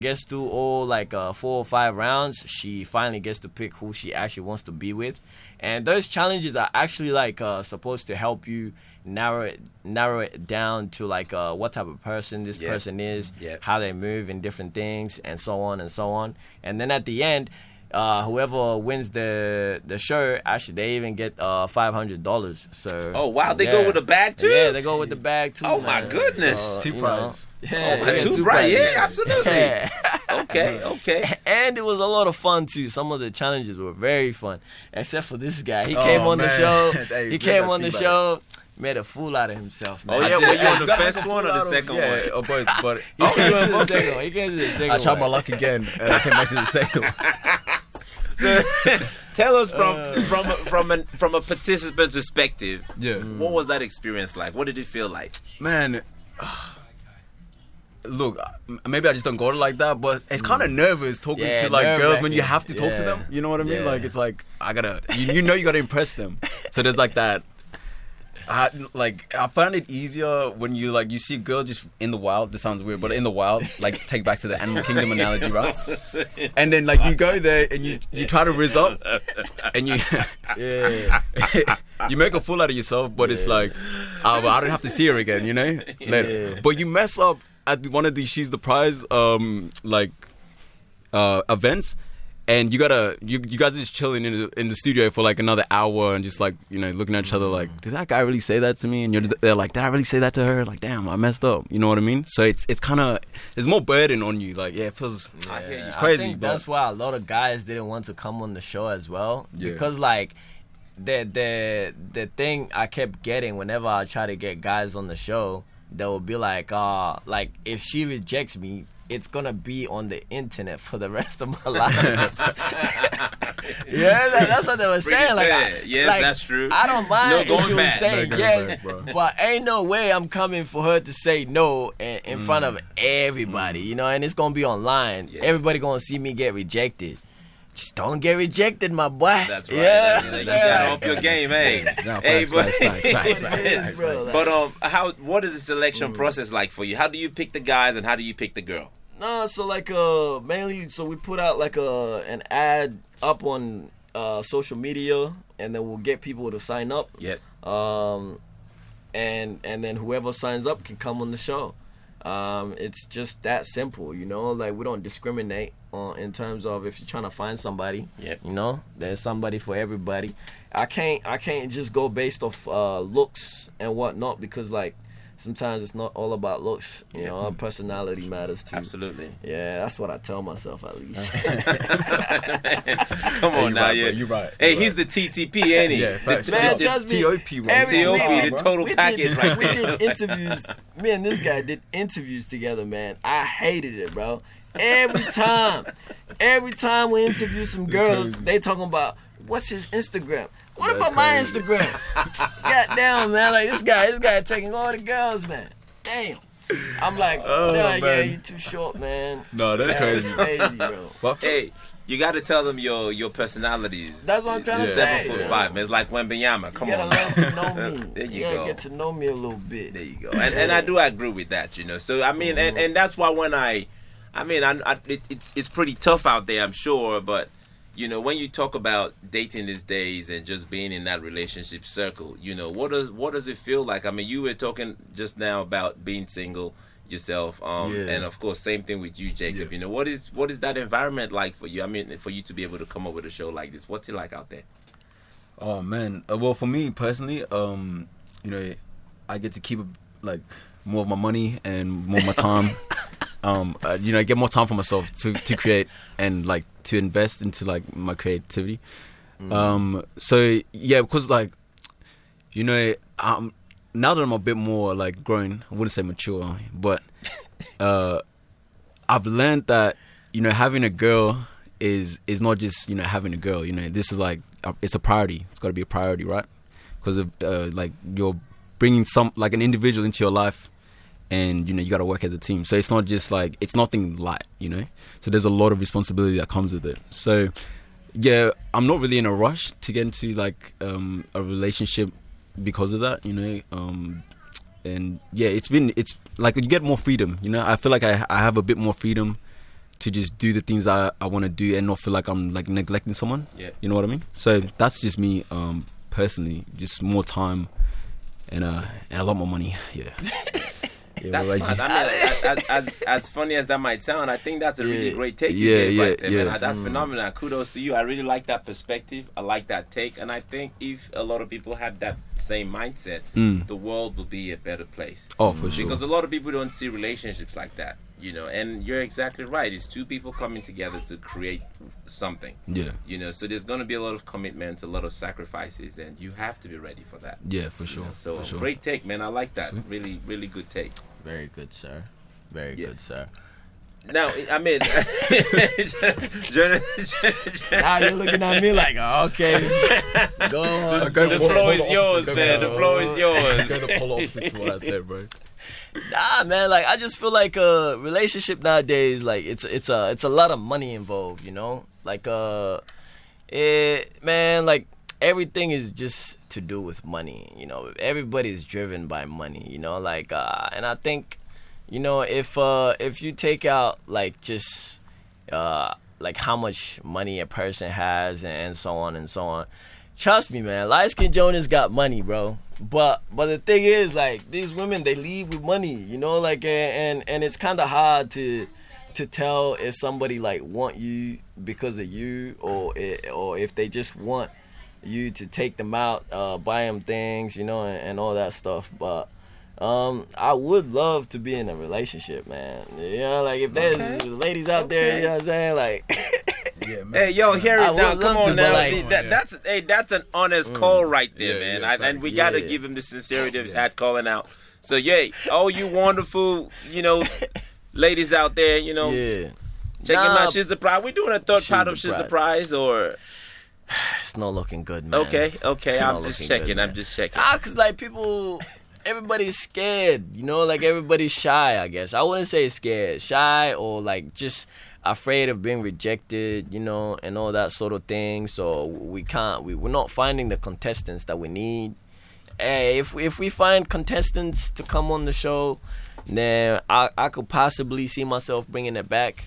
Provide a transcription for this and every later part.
gets through all like 4 or 5 rounds, she finally gets to pick who she actually wants to be with. And those challenges are actually like supposed to help you narrow it down to like what type of person this person is, how they move in different things, and so on and so on. And then at the end, whoever wins the show, actually they even get $500. So oh wow, they go with the bag too. Yeah, they go with the bag too. Oh my goodness, so, two prize. Two prize. Yeah, absolutely. Yeah. Okay. And it was a lot of fun too. Some of the challenges were very fun, except for this guy. He came on the show. He came on the show. Made a fool out of himself, man. Oh yeah, were you on the first one or the second one? Yeah, oh, both. But he came to the second one. He came to the second one. I tried my luck again, and I came back to the second one. So, tell us from a participant's perspective. Yeah. What was that experience like? What did it feel like? Man, look, maybe I just don't go to like that, but it's kind of nervous talking to like girls when you have to talk to them. You know what I mean? Like it's like I gotta, you gotta impress them. So there's like that. I find it easier when you see a girl just in the wild. This sounds weird, but in the wild, like take back to the animal kingdom analogy, right? And then like you go there and you try to rizz up, and you make a fool out of yourself. But it's like, well, I don't have to see her again, you know. Later. But you mess up at one of these She's the Prize events. And you guys are just chilling in the studio for like another hour and just like, looking at each other like, did that guy really say that to me? And they're like, did I really say that to her? Like, damn, I messed up. You know what I mean? So it's kind of, there's more burden on you. Like, it feels, it's crazy. I think that's why a lot of guys didn't want to come on the show as well. Yeah. Because like, the thing I kept getting whenever I try to get guys on the show, they will be like if she rejects me, it's gonna be on the internet for the rest of my life. That's what they were saying. That's true. I don't mind if she was saying yes, back, but ain't no way I'm coming for her to say no in front of everybody, and it's gonna be online. Yeah. Everybody gonna see me get rejected. Just don't get rejected, my boy. That's right. Yeah, you gotta up your game, hey. But what is the selection process like for you? How do you pick the guys and how do you pick the girl? No, so like mainly, so we put out like an ad up on social media, and then we'll get people to sign up. Yep. And then whoever signs up can come on the show. It's just that simple, like we don't discriminate in terms of if you're trying to find somebody. Yep. There's somebody for everybody. I can't just go based off looks and whatnot, because like sometimes it's not all about looks. Our personality matters too. Absolutely. Yeah, that's what I tell myself at least. Come on now, yeah. You're right. Hey, he's the TTP, ain't he? Yeah, man, trust me. TOP, right? TOP, the total package right We there. did interviews. Me and this guy did interviews together, man. I hated it, bro. Every time we interview some girls, they talking about, what's his Instagram? What about my Instagram? Goddamn, man. Like, this guy taking all the girls, man. Damn. I'm like, yeah, you too short, man. No, that's crazy. Crazy, bro. Hey, you got to tell them your personalities. That's what I'm trying to say. 7'5", man. It's like Wembanyama. Come on, you gotta learn to know me. There you gotta go. Get to know me a little bit. There you go. And I do agree with that, So I mean, and that's why when it's pretty tough out there, I'm sure, but when you talk about dating these days and just being in that relationship circle, what does it feel like? I mean, you were talking just now about being single yourself, and of course, same thing with you, Jacob. Yeah. What is that environment like for you? I mean, for you to be able to come up with a show like this, what's it like out there? Oh man, well for me personally, I get to keep like more of my money and more of my time. Get more time for myself to create and like to invest into like my creativity. So yeah, because like, now that I'm a bit more like grown, I wouldn't say mature, but I've learned that having a girl is not just having a girl. This is like it's a priority. It's got to be a priority, right? Because of like you're bringing an individual into your life. And, you got to work as a team. So it's not just like, it's nothing light, So there's a lot of responsibility that comes with it. So, yeah, I'm not really in a rush to get into like a relationship because of that, And yeah, it's like you get more freedom, I feel like I have a bit more freedom to just do the things I want to do and not feel like I'm like neglecting someone. Yeah. You know what I mean? So that's just me personally, just more time and a lot more money. Yeah. Yeah, That's fine. I mean, as funny as that might sound, I think that's a really great take you gave right there, man. That's phenomenal. Kudos to you. I really like that perspective. I like that take. And I think if a lot of people had that same mindset, the world would be a better place. Oh, for sure. Because a lot of people don't see relationships like that, you know. And you're exactly right. It's two people coming together to create something. Yeah. You know, so there's going to be a lot of commitments, a lot of sacrifices, and you have to be ready for that. Yeah, for sure. You know? So for sure. great take, man. I like that. Really, really good take. Very good, sir. Very good, sir. Now, I mean, now you're looking at me like, oh, okay, go on. The floor is yours, man. The floor is yours. Go to pull opposite to what I said, bro. Nah, man. Like, I just feel like a relationship nowadays, like it's a lot of money involved. You know, like man, like everything is just to do with money. You know, everybody is driven by money. You know, like and I think, you know, if you take out like just like how much money a person has and so on and so on, trust me, man, Light Skin Jonas got money, bro. But the thing is, like, these women, they leave with money, you know, like, and it's kind of hard to tell if somebody like want you because of you or if they just want you to take them out, buy them things, you know, and all that stuff. But I would love to be in a relationship, man. You know, like if there's ladies out there, you know what I'm saying, like. Yeah, man. Hey, yo, hear it now. Come on now. Like, That's an honest call right there, Yeah, man. yeah, and we got to give him the sincerity of his hat calling out. So, yeah, all you wonderful, you know, ladies out there, you know, check him out. She's the prize. We doing a third part of She's the Prize, or? It's not looking good, man. Okay. It's I'm not just looking checking. good, I'm just checking. Cause like people, everybody's scared, you know, like everybody's shy, I guess. I wouldn't say scared, shy, or like just afraid of being rejected, you know, and all that sort of thing. So we're not finding the contestants that we need. Hey, if we find contestants to come on the show, then I could possibly see myself bringing it back.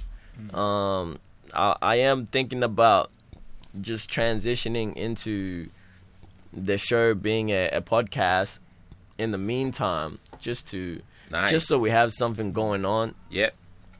I am thinking about just transitioning into the show being a podcast in the meantime, just so we have something going on. Yep.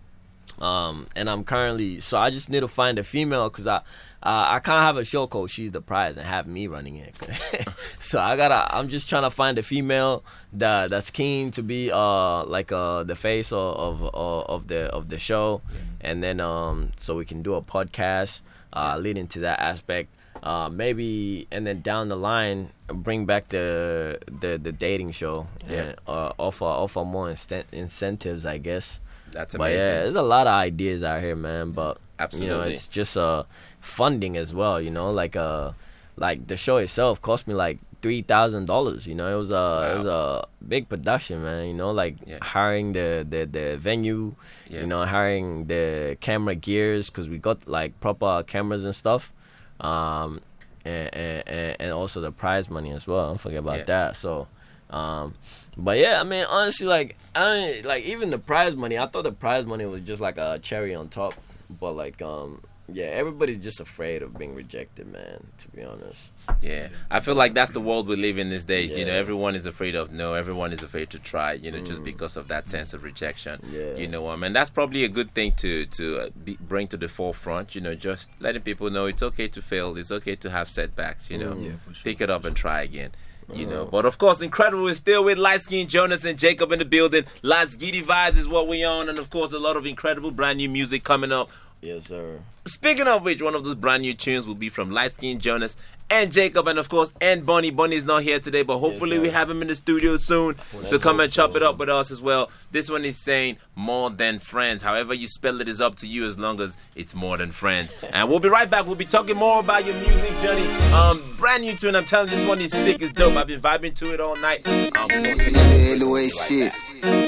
And I'm currently, so I just need to find a female, because I can't have a show called She's the Prize and have me running it. So I'm just trying to find a female that's keen to be like the face of the show, and then so we can do a podcast leading to that aspect. Maybe, and then down the line bring back the dating show and offer more incentives, I guess. That's amazing. But yeah, there's a lot of ideas out here, man. But absolutely, you know, it's just funding as well. You know, like the show itself cost me like $3,000. You know, it was a big production, man. You know, like hiring the venue, you know, hiring the camera gears, because we got like proper cameras and stuff, and also the prize money as well. Don't forget about that. So. But yeah, I mean, honestly, like even the prize money, I thought the prize money was just like a cherry on top. But like, everybody's just afraid of being rejected, man, to be honest. Yeah, I feel like that's the world we live in these days. You know, everyone is afraid of no, everyone is afraid to try, you know, just because of that sense of rejection. You know, and that's probably a good thing to bring to the forefront, you know, just letting people know it's okay to fail, it's okay to have setbacks, you know, pick it up and try again. You know, but of course, Incredible is still with Light Skin Jonas and Jacob in the building. Las Giddy Vibes is what we on, and of course, a lot of incredible brand new music coming up. Yes, sir. Speaking of which, one of those brand new tunes will be from Light Skin Jonas and Jacob, and of course, and Bunny. Bunny's not here today, but hopefully we have him in the studio soon to come and chop it up with us as well. This one is saying More Than Friends. However you spell it is up to you, as long as it's more than friends. And we'll be right back. We'll be talking more about your music journey. Brand new tune. I'm telling you, this one is sick as dope. I've been vibing to it all night. The way shit.